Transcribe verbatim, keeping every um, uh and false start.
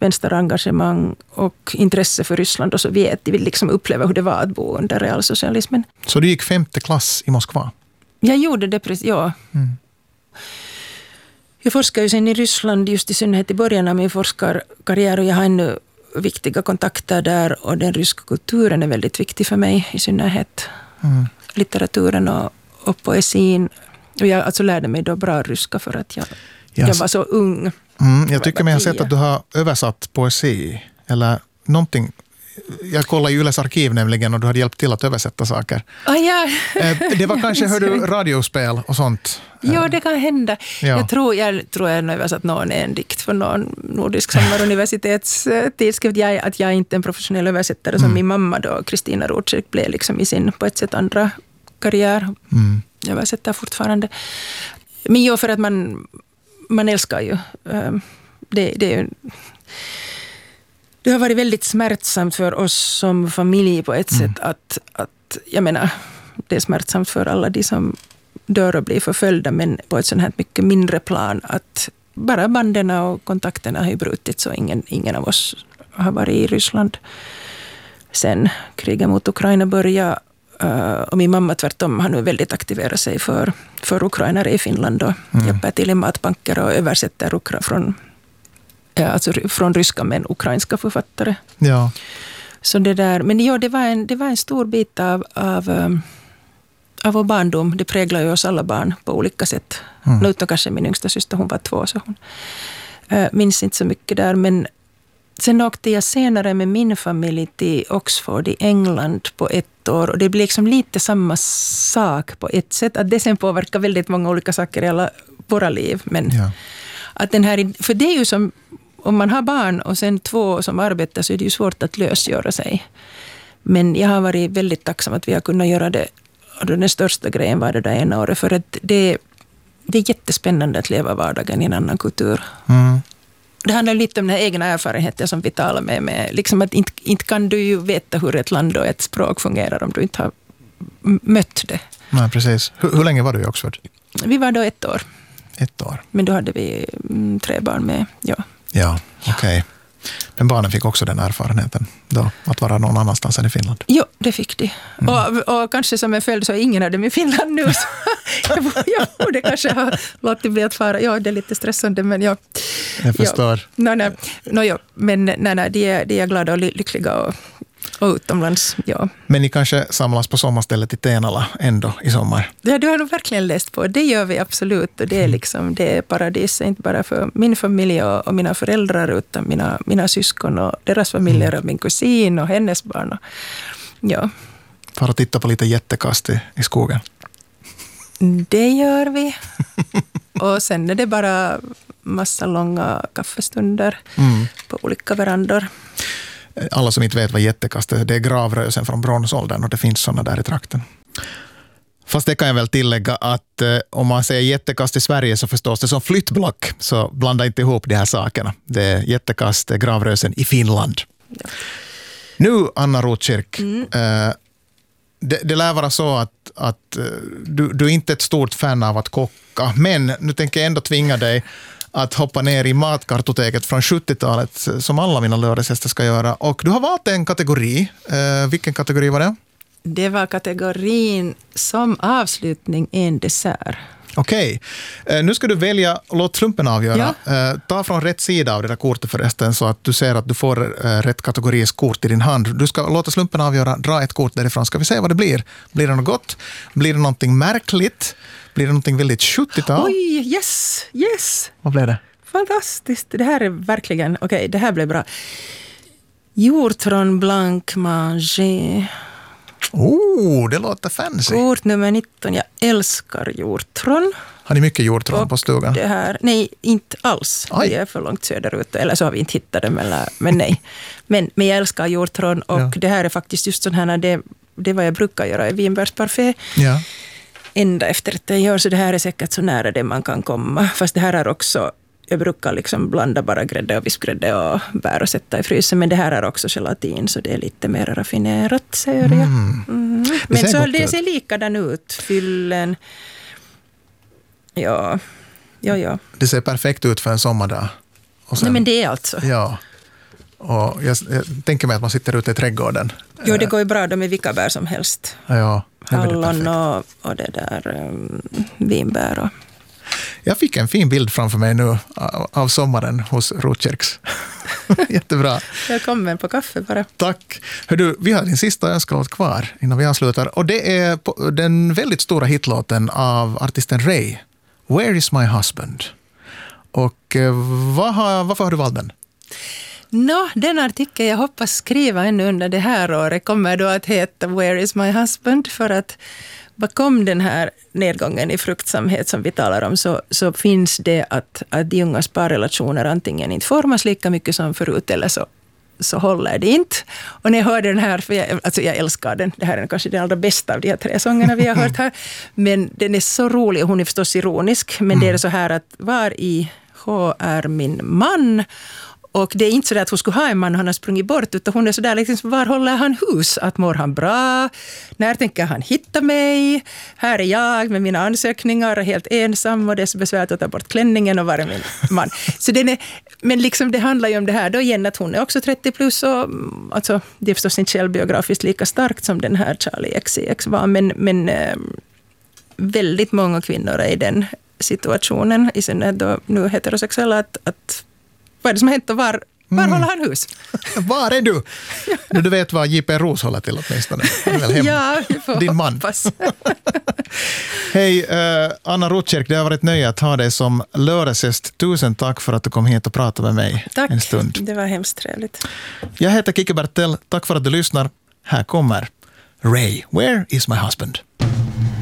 vänsterengagemang och intresse för Ryssland och Sovjet. De vill liksom uppleva hur det var att bo under realsocialismen. Så du gick femte klass i Moskva? Jag gjorde det precis, ja. Mm. Jag forskar ju sen i Ryssland just i synnerhet i början av min forskarkarriär och jag har ännu viktiga kontakter där och den ryska kulturen är väldigt viktig för mig i synnerhet. Mm. Litteraturen och, och poesin. Och jag alltså lärde mig då bra ryska för att jag, yes. jag var så ung. Mm, jag tycker mig ha sett att du har översatt poesi eller någonting. Jag kollar i Yles arkiv nämligen och du hade hjälpt till att översätta saker. Ah, ja. Det var kanske, hör du, radiospel och sånt? Ja, det kan hända. Ja. Jag tror jag, tror jag har översatt någon en dikt för någon nordisk sommaruniversitets tidskrift. Jag, att jag är inte en professionell översättare som mm. min mamma då, Kristina Rotschek, blev liksom i sin på ett sätt andra karriär. Mm. Jag översätter fortfarande. Men jo, för att man, man älskar ju. Det, det är ju... Det har varit väldigt smärtsamt för oss som familj på ett mm. sätt att, att, jag menar, det är smärtsamt för alla de som dör och blir förföljda, men på ett sånt här mycket mindre plan att bara banden och kontakterna har ju brutit så ingen, ingen av oss har varit i Ryssland sen kriget mot Ukraina började. Och min mamma tvärtom har nu väldigt aktiverat sig för, för ukrainare i Finland och mm. hjälper till i matbanker och översätter ukra från alltså från ryska men ukrainska författare. Ja. Så det där, men ja, det var en, det var en stor bit av, av, av vår barndom. Det präglar ju oss alla barn på olika sätt. Mm. Utom kanske min yngsta syster, hon var två så hon äh, minns inte så mycket där. Men sen åkte jag senare med min familj till Oxford i England på ett år. Och det blev liksom lite samma sak på ett sätt. Att det sen påverkar väldigt många olika saker i alla våra liv. Men ja. Att den här, för det är ju som om man har barn och sen två som arbetar så är det ju svårt att lösgöra sig. Men jag har varit väldigt tacksam att vi har kunnat göra det. Och den största grejen var det där ena året. För att det, det är jättespännande att leva vardagen i en annan kultur. Mm. Det handlar lite om den här egna erfarenheten som vi talar med. med liksom att inte, inte kan du ju veta hur ett land och ett språk fungerar om du inte har mött det. Nej, precis. Hur, hur länge var du i Oxford? Vi var då ett år. Ett år. Men då hade vi mm, tre barn med, ja. Ja, okej. Okay. Men barnen fick också den erfarenheten då, att vara någon annanstans än i Finland? Jo, det fick de. Mm. Och, och kanske som en följd så är ingen av dem i Finland nu. Så jag, jag borde kanske ha låtit bli att fara. Ja, det är lite stressande, men ja. Jag förstår. Ja. No, no, no, ja. Men nej, nej, de, är, de är glada och lyckliga och, och utomlands, ja. Men ni kanske samlas på sommarstället i Tenala ändå i sommar? Ja, du har nog verkligen läst på. Det gör vi absolut. Och det är liksom, det är paradis, inte bara för min familj och, och mina föräldrar, utan mina, mina syskon och deras familjer mm. och min kusin och hennes barn. Och, ja. För att titta på lite jättekast i, i skogen? Det gör vi. Och sen är det bara massa långa kaffestunder mm. på olika verandor. Alla som inte vet vad jättekast är, det är gravrösen från bronsåldern och det finns sådana där i trakten. Fast det kan jag väl tillägga att eh, om man säger jättekast i Sverige så förstås det som flyttblock, så blanda inte ihop de här sakerna. Det är jättekast, det är gravrösen i Finland. Ja. Nu, Anna Rotkirk, mm. eh, det, det lär vara så att, att eh, du, du är inte ett stort fan av att kocka, men nu tänker jag ändå tvinga dig att hoppa ner i matkartoteket från sjuttiotalet som alla mina lördagsgäster ska göra. Och du har valt en kategori. Eh, vilken kategori var det? Det var kategorin som avslutning en dessert. Okej. Okay. Eh, nu ska du välja, låt slumpen avgöra. Ja. Eh, ta från rätt sida av det där kortet förresten så att du ser att du får eh, rätt kategoris kort i din hand. Du ska låta slumpen avgöra, dra ett kort därifrån. Ska vi se vad det blir? Blir det något gott? Blir det någonting märkligt? Blir det någonting väldigt sjuttiotal? Oj, yes, yes. Vad blev det? Fantastiskt. Det här är verkligen, okej, okay, det här blev bra. Hjortron blanc manger. Oh, det låter fancy. Kort nummer nitton. Jag älskar hjortron. Har ni mycket hjortron på stugan? Det här, nej, inte alls. Aj. Vi är för långt söderut. Eller så har vi inte hittat dem. Eller, men nej. Men, men jag älskar hjortron. Och ja. Det här är faktiskt just sån här, det, det är vad jag brukar göra i vinbärsparfait. Ja. Ända efter att jag gör, så det här är säkert så nära det man kan komma. Fast det här är också, jag brukar liksom blanda bara grädde och vispgrädde och bär och sätta i frysen. Men det här är också gelatin, så det är lite mer raffinerat, säger jag. Mm. Mm. Men det så det ser likadan ut, fyllen. Ja, ja, ja. Det ser perfekt ut för en sommardag. Och sen, nej, men det är alltså. Ja. Och jag, jag tänker mig att man sitter ute i trädgården. Jo, det går ju bra. De är vilka bär som helst. Ja, hallon och, och det där um, vinbär. Och. Jag fick en fin bild framför mig nu av, av sommaren hos Rotkyrks. Jättebra. Välkommen på kaffe bara. Tack. Hör du, vi har din sista önskelåt kvar innan vi avslutar. Och det är på, den väldigt stora hitlåten av artisten Ray. Where is my husband? Och vad har, varför har du valt den? Nå, den artikeln jag hoppas skriva ännu under det här året kommer då att heta Where is my husband? För att bakom den här nedgången i fruktsamhet som vi talar om så, så finns det att, att de ungas parrelationer antingen inte formas lika mycket som förut eller så, så håller det inte. Och när jag hörde den här, för jag, alltså jag älskar den, det här är kanske den allra bästa av de här tre sångerna vi har hört här, men den är så rolig och hon är förstås ironisk, men det är så här att var i H är min man? Och det är inte så att hon skulle ha en man och han har sprungit bort, utan hon är så där liksom, var håller han hus? Att mår han bra? När tänker han hitta mig? Här är jag med mina ansökningar och helt ensam och det är så besvärligt att ta bort klänningen och vara min man. Så den är, men liksom det handlar ju om det här då igen att hon är också trettio plus och alltså, det är förstås inte självbiografiskt lika starkt som den här Charlie X C X var, men, men äh, väldigt många kvinnor är i den situationen, i synnerhet då nu heterosexuella, att, att vad är det som har hänt och var, var mm. håller han hus? Var är du? Nu du vet vad J P Roos håller till åtminstone. Ja, vi får din man. hoppas. Hej, uh, Anna Rotkyrk, det har varit nöje att ha dig som lördagsgäst. Tusen tack för att du kom hit och pratade med mig tack. en stund. Det var hemskt trevligt. Jag heter Kike Bertell. Tack för att du lyssnar. Här kommer Ray, Where is my husband?